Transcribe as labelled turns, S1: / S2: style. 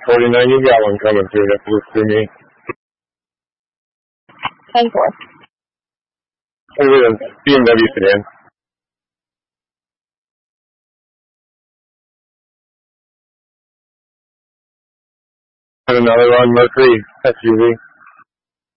S1: 49, you got one coming through. That's just through me.
S2: 10-4.
S1: Over the BMW sedan. And another on Mercury SUV.